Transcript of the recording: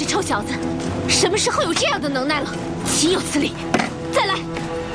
这臭小子什么时候有这样的能耐了？岂有此理！再来！